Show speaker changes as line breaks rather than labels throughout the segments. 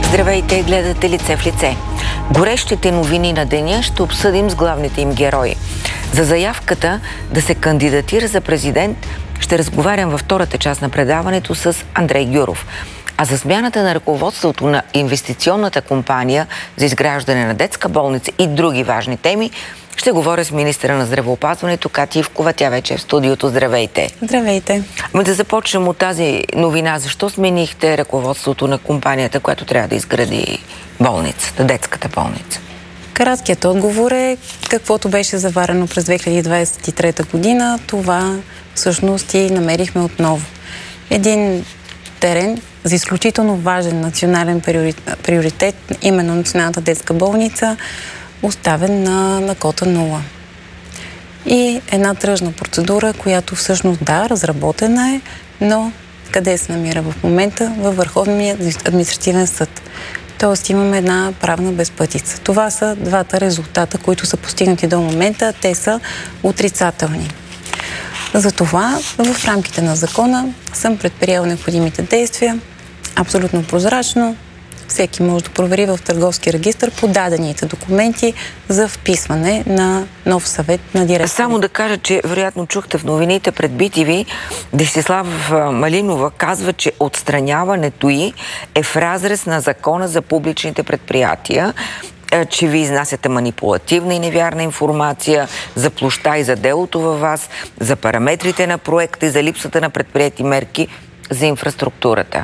Здравейте, гледате Лице в лице. Горещите новини на деня ще обсъдим с главните им герои. За заявката да се кандидатира за президент ще разговарям във втората част на предаването с Андрей Гюров. А за смяната на ръководството на инвестиционната компания за изграждане на детска болница и други важни теми ще говоря с министъра на здравеопазването Катя Ивкова. Тя вече е в студиото. Здравейте!
Здравейте!
Да започнем от тази новина. Защо сменихте ръководството на компанията, която трябва да изгради болницата, детската болница?
Краткият отговор е, каквото беше заварено през 2023 година, това всъщност и намерихме отново. Един терен за изключително важен национален приоритет, именно Националната детска болница, оставен на кота 0. И една тръжна процедура, която всъщност разработена е, но къде се намира в момента? Във Върховния административен съд. Тоест имаме една правна безпътица. Това са двата резултата, които са постигнати до момента. Те са отрицателни. Затова в рамките на закона съм предприела необходимите действия, абсолютно прозрачно. Всеки може да провери в Търговски регистър подадените документи за вписване на нов съвет на директори.
Само да кажа, че вероятно чухте в новините пред BTV, Десислава Малинова казва, че отстраняването й е в разрез на закона за публичните предприятия, че ви изнасяте манипулативна и невярна информация за площа и за делото във вас, за параметрите на проекта и за липсата на предприети мерки за инфраструктурата.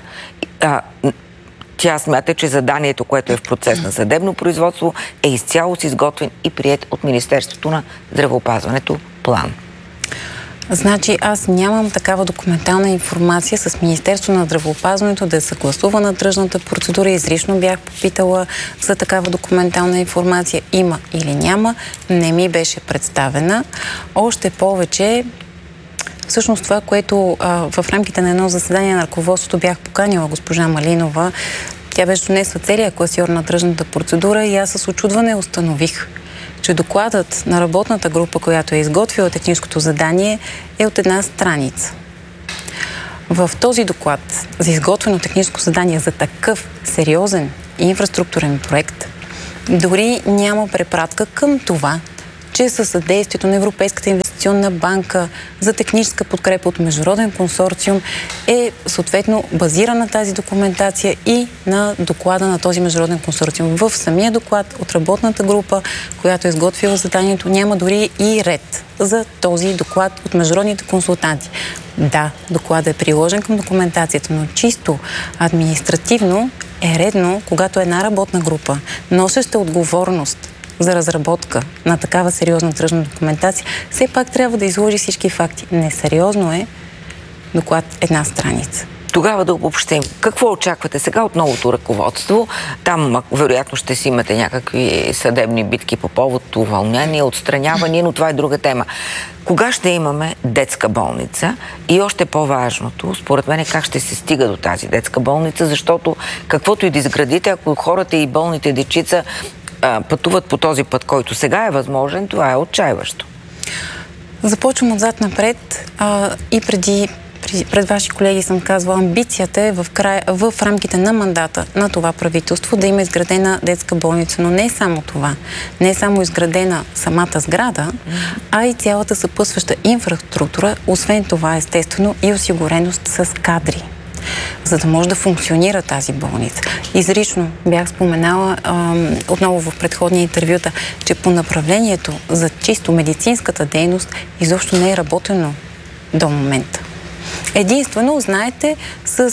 Тя смята, че заданието, което е в процес на съдебно производство, е изцяло с изготвен и приет от Министерството на здравеопазването план.
Значи аз нямам такава документална информация с Министерството на здравеопазването да е съгласувана тръжната процедура. Изрично бях попитала за такава документална информация. Има или няма. Не ми беше представена. Още повече, всъщност това, което в рамките на едно заседание на ръководството бях поканила госпожа Малинова, тя беше донесла целият класьор на тръжната процедура и аз с учудване установих, че докладът на работната група, която е изготвила техническото задание, е от една страница. В този доклад за изготвено техническо задание за такъв сериозен инфраструктурен проект дори няма препратка към това, че със съдействието на Европейската инвестиционна банка за техническа подкрепа от международен консорциум е съответно базирана тази документация и на доклада на този международен консорциум. В самия доклад от работната група, която е изготвила заданието, няма дори и ред за този доклад от международните консултанти. Да, докладът е приложен към документацията, но чисто административно е редно, когато една работна група, носеща отговорност за разработка на такава сериозна тръжна документация, все пак трябва да изложи всички факти. Несериозно е доклад една страница.
Тогава да обобщим. Какво очаквате сега от новото ръководство? Там, вероятно, ще си имате някакви съдебни битки по повод уволнение, отстраняване, но това е друга тема. Кога ще имаме детска болница? И още по-важното, според мен, как ще се стига до тази детска болница, защото каквото и да изградите, ако хората и болните дечица пътуват по този път, който сега е възможен, това е отчаиващо.
Започвам отзад напред и пред ваши колеги съм казвала, амбицията е в рамките на мандата на това правителство да има изградена детска болница. Но не само това. Не е само изградена самата сграда, а и цялата съпътстваща инфраструктура, освен това естествено и осигуреност с кадри, за да може да функционира тази болница. Изрично бях споменала отново в предходни интервюта, че по направлението за чисто медицинската дейност изобщо не е работено до момента. Единствено, знаете, с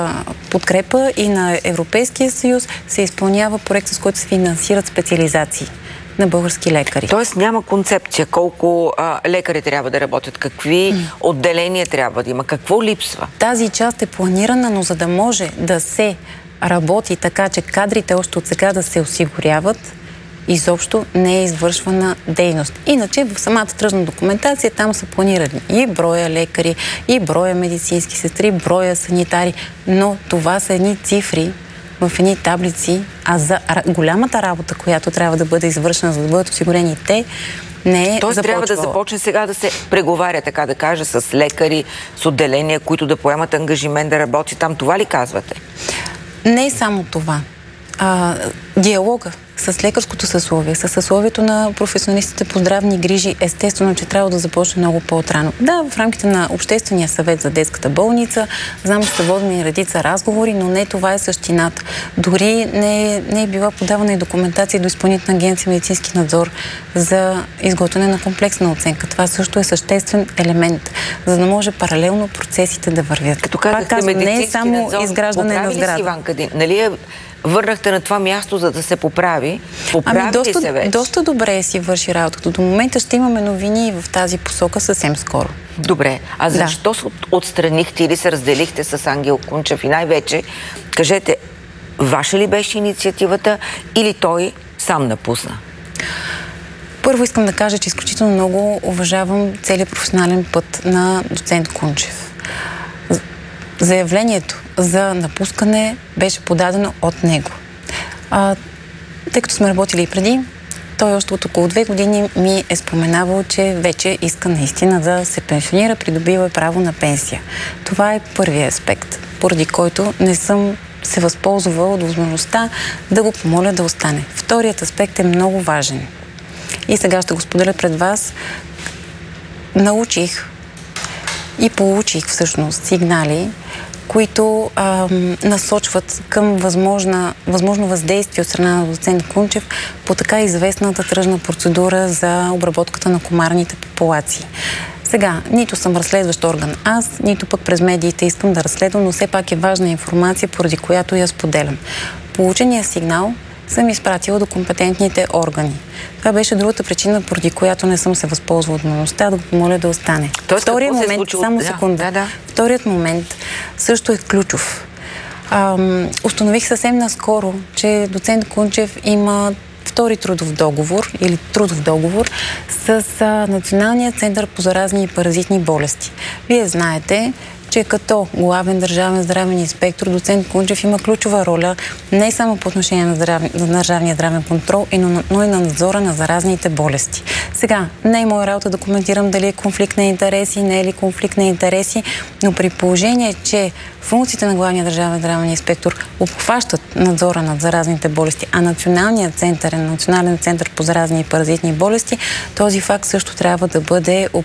подкрепа и на Европейския съюз се изпълнява проект, с който се финансират специализации на български лекари.
Тоест няма концепция колко лекари трябва да работят, какви отделения трябва да има, какво липсва?
Тази част е планирана, но за да може да се работи така, че кадрите още от сега да се осигуряват, изобщо не е извършвана дейност. Иначе в самата тръжна документация там са планирани и броя лекари, и броя медицински сестри, броя санитари, но това са едни цифри в едни таблици, а за голямата работа, която трябва да бъде извършена, за да бъдат осигурени те, не е
започвала. Трябва да започне сега да се преговаря, така да кажа, с лекари, с отделения, които да поемат ангажимент да работи там. Това ли казвате?
Не е само това. диалога с лекарското съсловие, с съсловието на професионалистите по здравни грижи, естествено, че трябва да започне много по-отрано. Да, в рамките на Обществения съвет за детската болница, знам, че са водени редица разговори, но не това е същината. Дори не е била подавана и документация до Изпълнителна агенция медицински надзор за изготвяне на комплексна оценка. Това също е съществен елемент, за да може паралелно процесите да вървят.
Като казахте,
не е само изграждане на сграда.
Нали върнахте на това място, за да се поправи? Поправи се вече?
Доста добре си върши работата. До момента ще имаме новини в тази посока съвсем скоро.
Добре. А защо отстранихте или се разделихте с Ангел Кунчев? И най-вече, кажете, ваша ли беше инициативата или той сам напусна?
Първо искам да кажа, че изключително много уважавам целият професионален път на доцент Кунчев. Заявлението за напускане беше подадено от него. Тъй като сме работили и преди, той още от около 2 години ми е споменавал, че вече иска наистина да се пенсионира, придобива е право на пенсия. Това е първият аспект, поради който не съм се възползвала от възможността да го помоля да остане. Вторият аспект е много важен. И сега ще го споделя пред вас. Научих и получих всъщност сигнали, които насочват към възможно въздействие от страна на доцент Кунчев по така известната тръжна процедура за обработката на комарните популации. Сега, нито съм разследващ орган аз, нито пък през медиите искам да разследвам, но все пак е важна информация, поради която я споделям. Получения сигнал съм изпратила до компетентните органи. Това беше другата причина, поради която не съм се възползвала от възможността да го помоля да остане. Вторият момент, само секунда. Вторият момент също е ключов. Установих съвсем наскоро, че доцент Кунчев има втори трудов договор или трудов договор с Националния център по заразни и паразитни болести. Вие знаете, че като главен държавен здравен инспектор, доцент Кунчев има ключова роля не само по отношение на държавния здравен контрол, но и на надзора на заразните болести. Сега, не е моя работа да коментирам дали е конфликт на интереси, не е ли конфликт на интереси, но при положение, че функциите на главния държавен здравен инспектор обхващат надзора над заразните болести, а Националният център е Национален център по заразни и паразитни болести, този факт също трябва да бъде